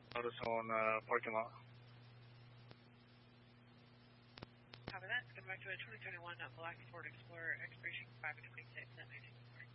Notice on parking lot. Copy that. Go back to a 2021 Black Ford Explorer, expiration 5 of 26 at 19.